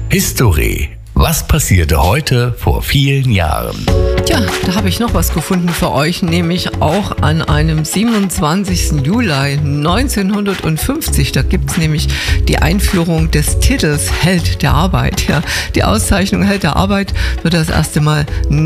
History. Was passierte heute vor vielen Jahren? Tja, da habe ich noch was gefunden für euch, nämlich auch an einem 27. Juli 1950. Da gibt es nämlich die Einführung des Titels Held der Arbeit. Ja, die Auszeichnung Held der Arbeit wird das erste Mal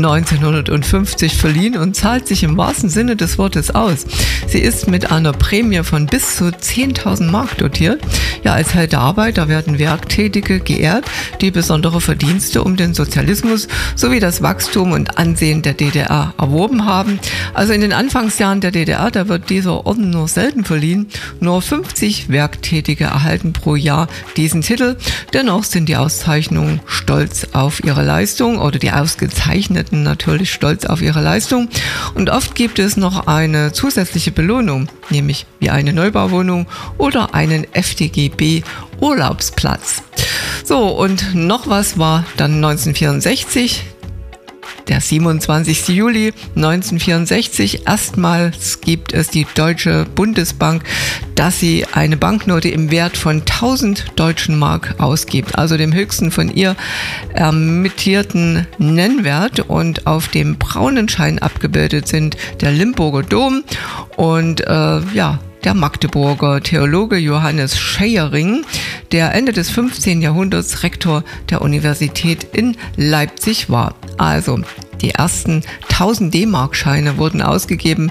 1950 verliehen und zahlt sich im wahrsten Sinne des Wortes aus. Sie ist mit einer Prämie von bis zu 10.000 Mark dotiert. Ja, als Held der Arbeit, da werden Werktätige geehrt, die besondere Verdienste um den Sozialismus sowie das Wachstum und Ansehen der DDR erworben haben. Also in den Anfangsjahren der DDR, da wird dieser Orden nur selten verliehen. Nur 50 Werktätige erhalten pro Jahr diesen Titel. Dennoch sind die Auszeichnungen stolz auf ihre Leistung oder die Ausgezeichneten natürlich stolz auf ihre Leistung. Und oft gibt es noch eine zusätzliche Belohnung, nämlich wie eine Neubauwohnung oder einen FDGB-Urlaubsplatz. So, und noch was war dann 1964. Der 27. Juli 1964. Erstmals gibt es die Deutsche Bundesbank, dass sie eine Banknote im Wert von 1000 deutschen Mark ausgibt, also dem höchsten von ihr ermittierten Nennwert. Und auf dem braunen Schein abgebildet sind der Limburger Dom und der Magdeburger Theologe Johannes Scheiering, der Ende des 15. Jahrhunderts Rektor der Universität in Leipzig war. Also die ersten 1000 D-Mark-Scheine wurden ausgegeben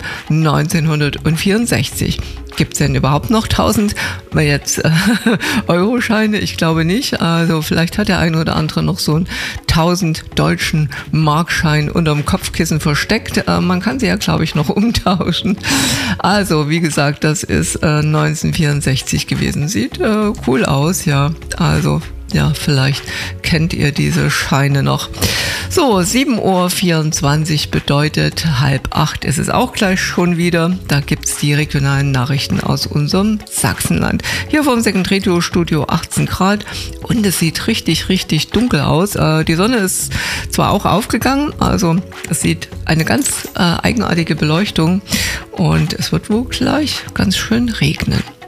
1964. Gibt es denn überhaupt noch 1000 jetzt Euroscheine? Ich glaube nicht. Also vielleicht hat der eine oder andere noch so einen 1000 deutschen Markschein unterm Kopfkissen versteckt. Man kann sie ja, glaube ich, noch umtauschen. Also wie gesagt, das ist 1964 gewesen. Sieht cool aus, ja. Also ja, vielleicht kennt ihr diese Scheine noch. So, 7.24 Uhr bedeutet 7:30 ist es auch gleich schon wieder. Da gibt es die regionalen Nachrichten aus unserem Sachsenland. Hier vom Second Radio Studio 18 Grad und es sieht richtig, richtig dunkel aus. Die Sonne ist zwar auch aufgegangen, also es sieht eine ganz eigenartige Beleuchtung und es wird wohl gleich ganz schön regnen.